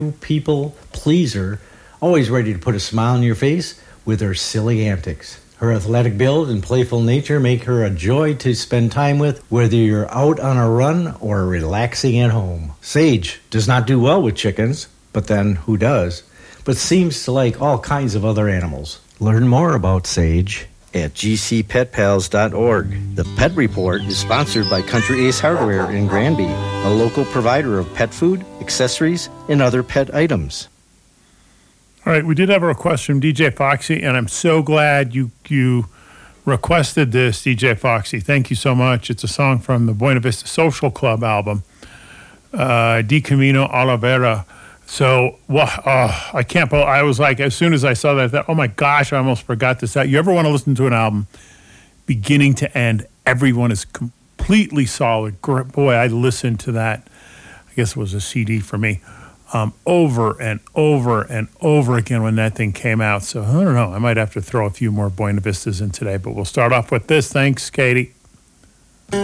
people pleaser, always ready to put a smile on your face with her silly antics. Her athletic build and playful nature make her a joy to spend time with, whether you're out on a run or relaxing at home. Sage does not do well with chickens, but then who does? But seems to like all kinds of other animals. Learn more about Sage at gcpetpals.org. The Pet Report is sponsored by Country Ace Hardware in Granby, a local provider of pet food, accessories, and other pet items. All right, we did have a request from DJ Foxy, and I'm so glad you requested this, DJ Foxy. Thank you so much. It's a song from the Buena Vista Social Club album, Di Camino Olivera. So, I can't believe, I was like, as soon as I saw that, I thought, oh my gosh, I almost forgot this out. You ever want to listen to an album beginning to end, everyone is completely solid. Boy, I listened to that. I guess it was a CD for me. Over and over and over again when that thing came out. So I don't know. I might have to throw a few more Buena Vistas in today, but we'll start off with this. Thanks, Katie.